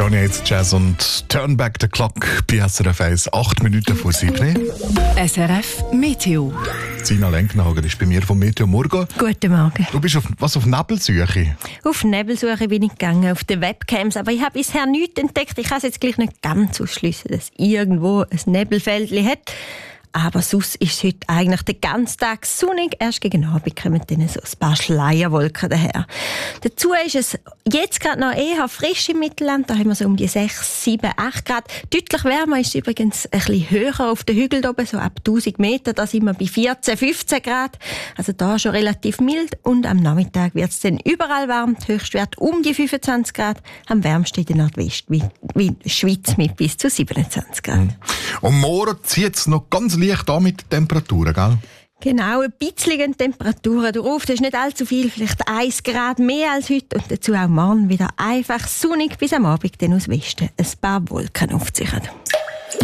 Johnny Hates Jazz und Turn Back the Clock bei SRF 1, 8 Minuten vor 7. SRF Meteo. Sina Lenknagel ist bei mir vom Meteo Morgen. Guten Morgen. Du bist auf Nebelsuche? Auf Nebelsuche bin ich gegangen, auf den Webcams, aber ich habe bisher nichts entdeckt. Ich kann es jetzt gleich nicht ganz ausschliessen, dass irgendwo ein Nebelfeldchen hat. Aber sonst ist es heute eigentlich den ganzen Tag sonnig. Erst gegen Abend kommen dann so ein paar Schleierwolken daher. Dazu ist es jetzt gerade noch eher frisch im Mittelland. Da haben wir so um die 6, 7, 8 Grad. Deutlich wärmer ist es übrigens ein bisschen höher auf den Hügeln oben, so ab 1000 Meter. Da sind wir bei 14, 15 Grad. Also da schon relativ mild. Und am Nachmittag wird es dann überall warm. Der Höchstwert um die 25 Grad. Am wärmsten in der Nordwest, wie Schweiz mit bis zu 27 Grad. Und morgen zieht es noch ganz leicht an mit den Temperaturen, gell? Genau, ein bisschen Temperaturen drauf. Das ist nicht allzu viel, vielleicht 1 Grad mehr als heute. Und dazu auch morgen wieder einfach sonnig bis am Abend dann aus Westen ein paar Wolken aufziehen.